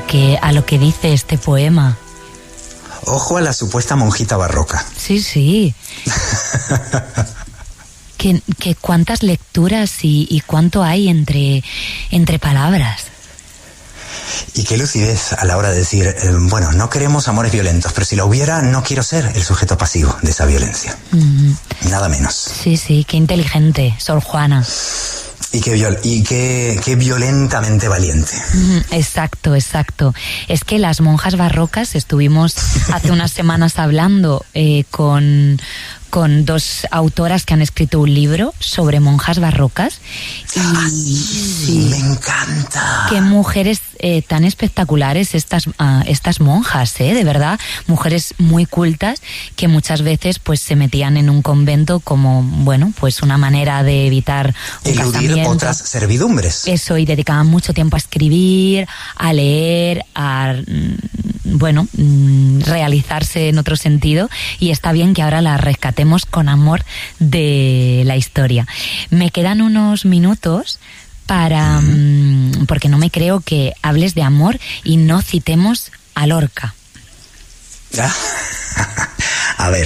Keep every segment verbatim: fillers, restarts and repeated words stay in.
lo que, a lo que dice este poema. Ojo a la supuesta monjita barroca. Sí, sí. que, que cuántas lecturas y, y cuánto hay entre, entre palabras. Y qué lucidez a la hora de decir, eh, bueno, no queremos amores violentos, pero si lo hubiera, no quiero ser el sujeto pasivo de esa violencia. Mm. Nada menos. Sí, sí, qué inteligente, Sor Juana. Y qué, viol y qué, qué violentamente valiente. Mm, exacto, exacto. Es que las monjas barrocas, estuvimos hace unas semanas hablando eh, con... con dos autoras que han escrito un libro sobre monjas barrocas. Y, ah, sí, sí, me encanta. Qué mujeres eh, tan espectaculares estas, uh, estas monjas, ¿eh? De verdad, mujeres muy cultas que muchas veces pues se metían en un convento como, bueno, pues una manera de evitar un eludir casamiento. Otras servidumbres. Eso, y dedicaban mucho tiempo a escribir, a leer, a, bueno, realizarse en otro sentido, y está bien que ahora las rescatemos con amor de la historia. Me quedan unos minutos para mm. porque no me creo que hables de amor y no citemos a Lorca. A ver,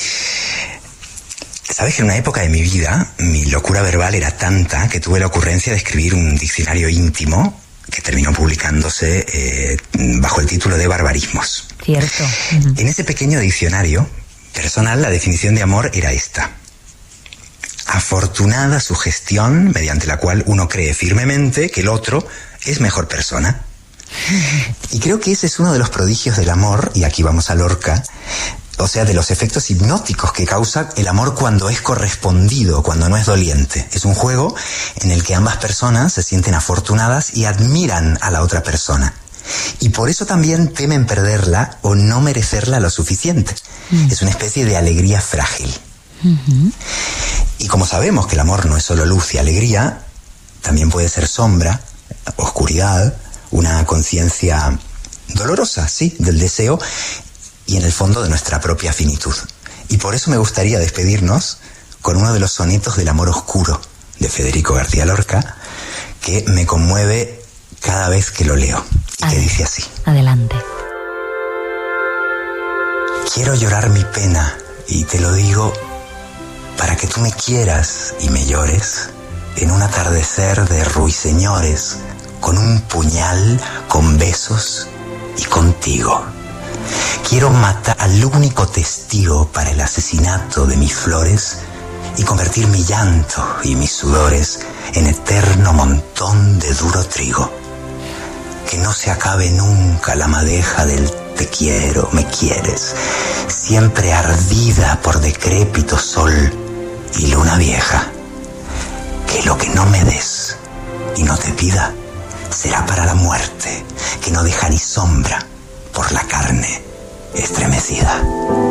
sabes que en una época de mi vida mi locura verbal era tanta que tuve la ocurrencia de escribir un diccionario íntimo que terminó publicándose eh, bajo el título de Barbarismos. Cierto. Uh-huh. En ese pequeño diccionario personal, la definición de amor era esta: afortunada sugestión mediante la cual uno cree firmemente que el otro es mejor persona. Y creo que ese es uno de los prodigios del amor, y aquí vamos a Lorca, o sea, de los efectos hipnóticos que causa el amor cuando es correspondido, cuando no es doliente. Es un juego en el que ambas personas se sienten afortunadas y admiran a la otra persona. Y por eso también temen perderla o no merecerla lo suficiente. Mm. Es una especie de alegría frágil. Uh-huh. Y como sabemos que el amor no es solo luz y alegría, también puede ser sombra, oscuridad, una conciencia dolorosa, sí, del deseo y en el fondo de nuestra propia finitud. Y por eso me gustaría despedirnos con uno de los sonetos del amor oscuro de Federico García Lorca, que me conmueve cada vez que lo leo. Y que dice así. Adelante. Quiero llorar mi pena y te lo digo para que tú me quieras y me llores en un atardecer de ruiseñores, con un puñal, con besos y contigo. Quiero matar al único testigo para el asesinato de mis flores y convertir mi llanto y mis sudores en eterno montón de duro trigo. Que no se acabe nunca la madeja del te quiero, me quieres, siempre ardida por decrépito sol y luna vieja. Que lo que no me des y no te pida será para la muerte, que no deja ni sombra por la carne estremecida.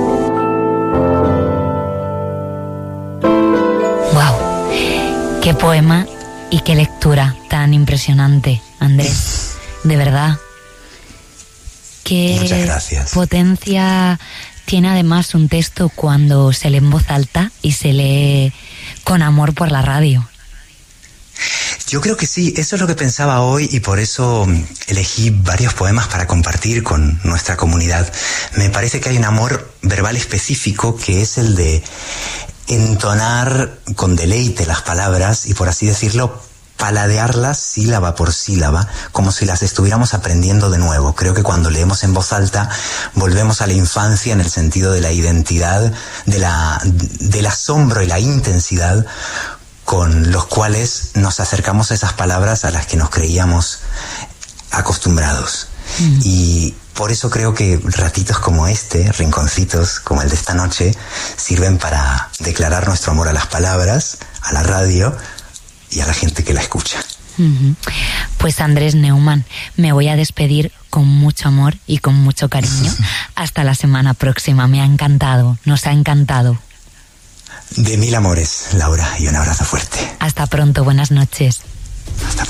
Wow, qué poema y qué lectura tan impresionante, Andrés. De verdad. Qué Muchas gracias. Potencia tiene además un texto cuando se lee en voz alta y se lee con amor por la radio. Yo creo que sí, eso es lo que pensaba hoy y por eso elegí varios poemas para compartir con nuestra comunidad. Me parece que hay un amor verbal específico que es el de entonar con deleite las palabras y, por así decirlo, paladearlas sílaba por sílaba, como si las estuviéramos aprendiendo de nuevo. Creo que cuando leemos en voz alta volvemos a la infancia en el sentido de la identidad, de la, del asombro y la intensidad con los cuales nos acercamos a esas palabras a las que nos creíamos acostumbrados. Mm. Y por eso creo que ratitos como este, rinconcitos como el de esta noche, sirven para declarar nuestro amor a las palabras, a la radio y a la gente que la escucha. Uh-huh. Pues Andrés Neumann, me voy a despedir con mucho amor y con mucho cariño. Hasta la semana próxima. Me ha encantado, nos ha encantado. De mil amores, Laura, y un abrazo fuerte. Hasta pronto, buenas noches. Hasta pronto.